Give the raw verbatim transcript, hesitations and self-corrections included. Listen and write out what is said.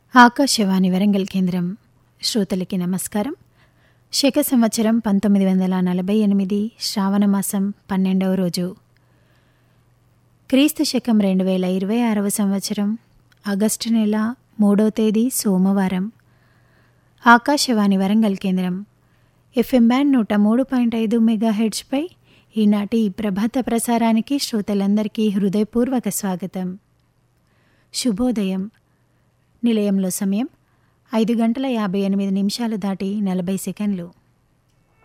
ఆకాశవాణి వరంగల్ కేంద్రం. శ్రోతలకి నమస్కారం. శక సంవత్సరం పంతొమ్మిది వందల నలభై ఎనిమిది శ్రావణమాసం పన్నెండవ రోజు, క్రీస్తు శకం రెండు వేల ఇరవై ఆరవ సంవత్సరం ఆగస్టు నెల మూడవ తేదీ సోమవారం. ఆకాశవాణి వరంగల్ కేంద్రం ఎఫ్ఎం బ్యాండ్ నూట మూడు పాయింట్ ఐదు మెగాహెర్ట్జ్పై ఈనాటి ప్రభాత ప్రసారానికి శ్రోతలందరికీ హృదయపూర్వక స్వాగతం. శుభోదయం. నిలయంలో సమయం ఐదు గంటల యాభై ఎనిమిది నిమిషాలు దాటి నలభై సెకండ్లు.